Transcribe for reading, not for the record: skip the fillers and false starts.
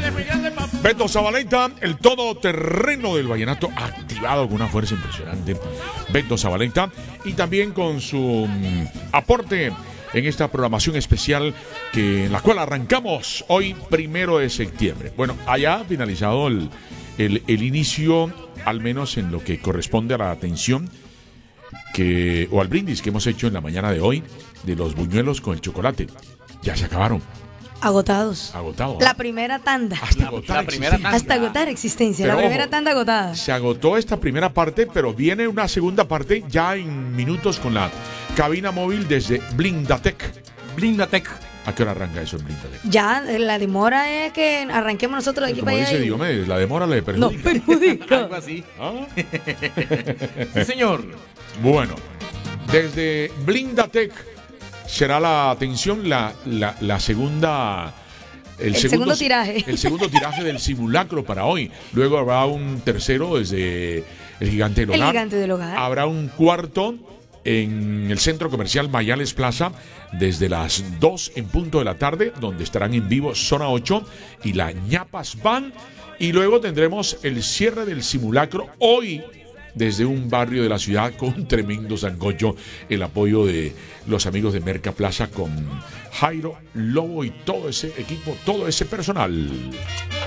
Beto Zabaleta, el todoterreno del vallenato, activado con una fuerza impresionante. Beto Zabaleta, y también con su aporte en esta programación especial en la cual arrancamos hoy, 1 de septiembre. Bueno, haya finalizado el inicio, al menos en lo que corresponde a la atención o al brindis que hemos hecho en la mañana de hoy de los buñuelos con el chocolate. Ya se acabaron. Agotados. Agotado. La primera tanda. Hasta agotar la primera tanda. Hasta agotar existencia. Pero la primera ojo, tanda agotada. Se agotó esta primera parte, pero viene una segunda parte ya en minutos con la cabina móvil desde Blindatec. Blindatec. ¿A qué hora arranca eso en Blindatec? Ya, la demora es que arranquemos nosotros de aquí Como para dice allá. Diomedes, la demora le No, perjudica. perjudica. Algo así. ¿Ah? Sí, señor. Bueno, desde Blindatec será la atención la segunda. El segundo tiraje. El segundo tiraje del simulacro para hoy. Luego habrá un tercero desde el Gigante del Hogar. El Gigante del Hogar. Habrá un cuarto en el Centro Comercial Mayales Plaza desde las 2 en punto de la tarde, donde estarán en vivo Zona 8 y la Ñapas Band. Y luego tendremos el cierre del simulacro hoy desde un barrio de la ciudad con un tremendo sancocho, el apoyo de los amigos de Merca Plaza con Jairo, Lobo y todo ese equipo, todo ese personal.